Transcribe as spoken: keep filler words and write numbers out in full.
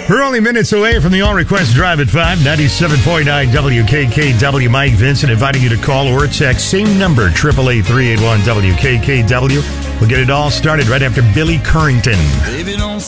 We're only minutes away from the All Request Drive at five, ninety-seven point nine W K K W. Mike Vincent inviting you to call or text. Same number, eight eight eight, three eight one, W K K W. We'll get it all started right after Billy Currington. Baby, don't